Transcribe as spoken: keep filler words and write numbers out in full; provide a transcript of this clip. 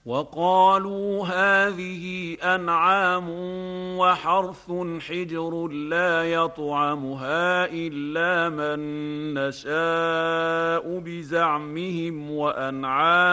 وقالوا هذه أنعام وحرث حجر لا يطعمها إلا من نشاء بزعمهم وأنعام